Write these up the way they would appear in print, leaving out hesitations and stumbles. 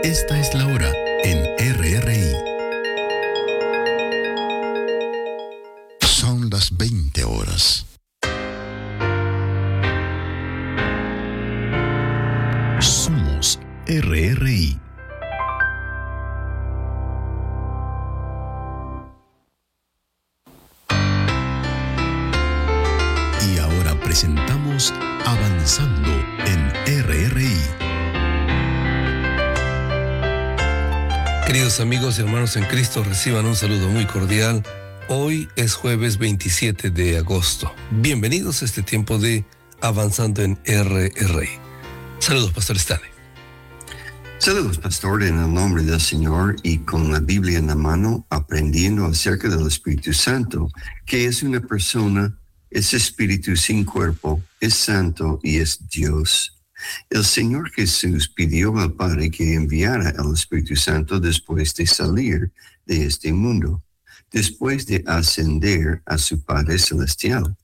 Esta es la hora en RRI. Son las 20 horas. Somos RRI. Y ahora presentamos Avanzando en RRI. Queridos amigos y hermanos en Cristo, reciban un saludo muy cordial. Hoy es jueves 27 de agosto. Bienvenidos a este tiempo de Avanzando en RRI. Saludos, Pastor Stanley. Saludos, Pastor, en el nombre del Señor y con la Biblia en la mano, aprendiendo acerca del Espíritu Santo, que es una persona, es espíritu sin cuerpo, es santo y es Dios. El Señor Jesús pidió al Padre que enviara al Espíritu Santo después de salir de este mundo, después de ascender a su Padre Celestial.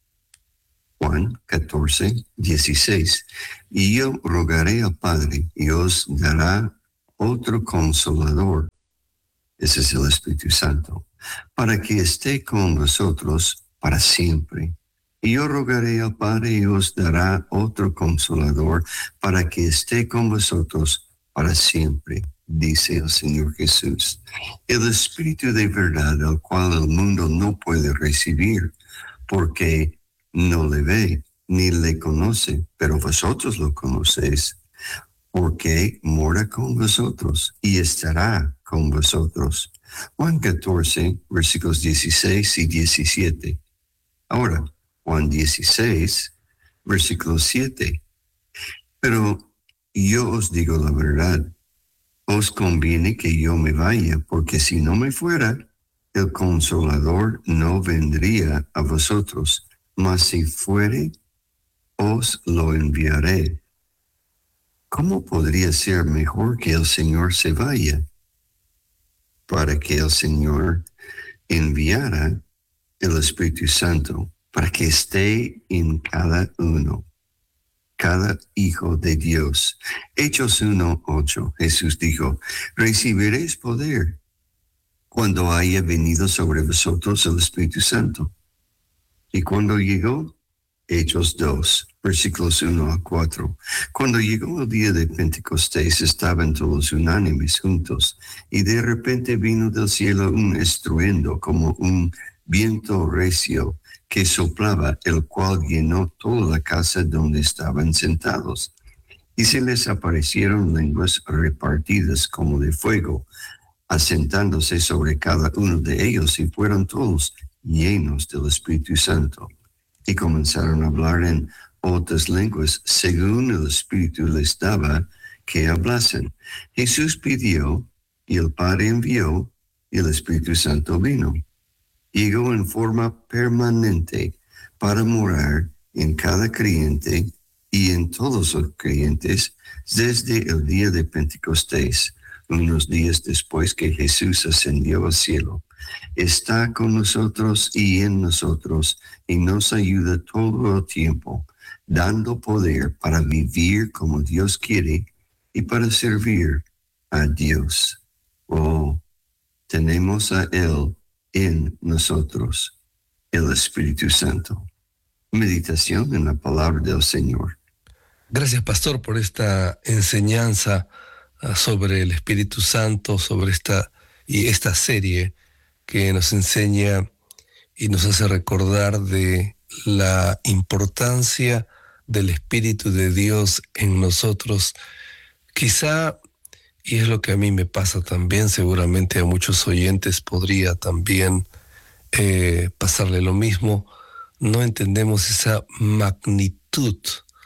Juan 14, 16. Y yo rogaré al Padre y os dará otro Consolador. Ese es el Espíritu Santo, para que esté con vosotros para siempre. Y yo rogaré al Padre y os dará otro Consolador para que esté con vosotros para siempre, dice el Señor Jesús. El Espíritu de verdad, el cual el mundo no puede recibir, porque no le ve ni le conoce, pero vosotros lo conocéis, porque mora con vosotros y estará con vosotros. Juan 14, versículos 16 y 17. Ahora, Juan 16, versículo 7. Pero yo os digo la verdad, os conviene que yo me vaya, porque si no me fuera, el Consolador no vendría a vosotros, mas si fuere, os lo enviaré. ¿Cómo podría ser mejor que el Señor se vaya? Para que el Señor enviara el Espíritu Santo, para que esté en cada uno, cada hijo de Dios. Hechos 1:8, Jesús dijo, recibiréis poder cuando haya venido sobre vosotros el Espíritu Santo. Y cuando llegó, Hechos 2, versículos 1-4, cuando llegó el día de Pentecostés, estaban todos unánimes juntos, y de repente vino del cielo un estruendo como un viento recio que soplaba, el cual llenó toda la casa donde estaban sentados. Y se les aparecieron lenguas repartidas como de fuego, asentándose sobre cada uno de ellos, y fueron todos llenos del Espíritu Santo. Y comenzaron a hablar en otras lenguas, según el Espíritu les daba que hablasen. Jesús pidió, y el Padre envió, y el Espíritu Santo vino. Llegó en forma permanente para morar en cada creyente y en todos los creyentes desde el día de Pentecostés, unos días después que Jesús ascendió al cielo. Está con nosotros y en nosotros y nos ayuda todo el tiempo, dando poder para vivir como Dios quiere y para servir a Dios. Oh, tenemos a Él en nosotros, el Espíritu Santo. Meditación en la palabra del Señor. Gracias, Pastor, por esta enseñanza sobre el Espíritu Santo, sobre esta serie que nos enseña y nos hace recordar de la importancia del Espíritu de Dios en nosotros. Quizá, y es lo que a mí me pasa también, seguramente a muchos oyentes podría también pasarle lo mismo, no entendemos esa magnitud,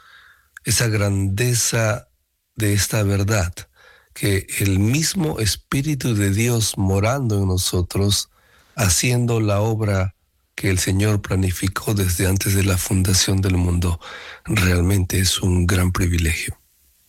esa grandeza de esta verdad, que el mismo Espíritu de Dios morando en nosotros, haciendo la obra que el Señor planificó desde antes de la fundación del mundo, realmente es un gran privilegio.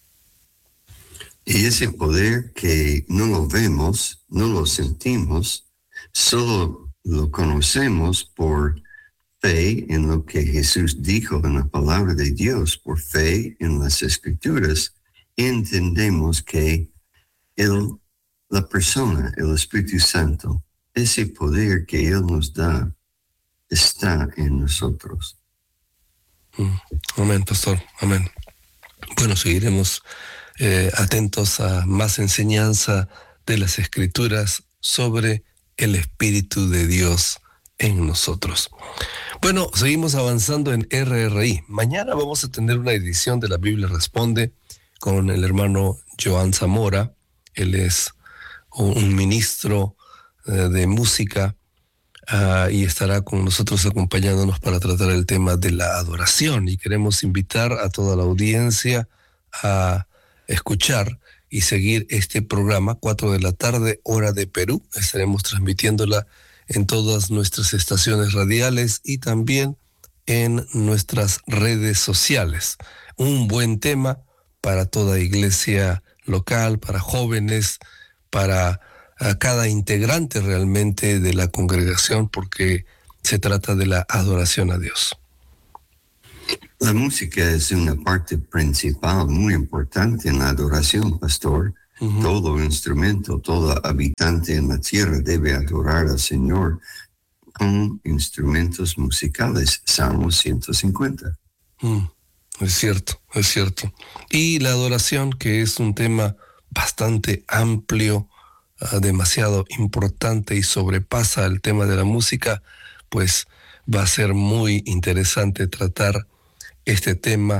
Y ese poder que no lo vemos, no lo sentimos, solo lo conocemos por fe en lo que Jesús dijo en la palabra de Dios, por fe en las Escrituras, entendemos que la persona, el Espíritu Santo, ese poder que Él nos da, está en nosotros. Amén, pastor. Amén. Bueno, seguiremos atentos a más enseñanza de las Escrituras sobre el Espíritu de Dios en nosotros. Bueno, seguimos avanzando en RRI. Mañana vamos a tener una edición de la Biblia Responde con el hermano Joan Zamora. Él es un ministro de música y estará con nosotros acompañándonos para tratar el tema de la adoración. Y queremos invitar a toda la audiencia a escuchar y seguir este programa, 4 de la tarde, hora de Perú. Estaremos transmitiéndola en todas nuestras estaciones radiales y también en nuestras redes sociales. Un buen tema para toda iglesia local, para jóvenes, para cada integrante realmente de la congregación, porque se trata de la adoración a Dios. La música es una parte principal muy importante en la adoración, pastor. Uh-huh. Todo instrumento, todo habitante en la tierra debe adorar al Señor con instrumentos musicales. Salmo 150. Es cierto, es cierto. Y la adoración, que es un tema bastante amplio, demasiado importante y sobrepasa el tema de la música, pues va a ser muy interesante tratar este tema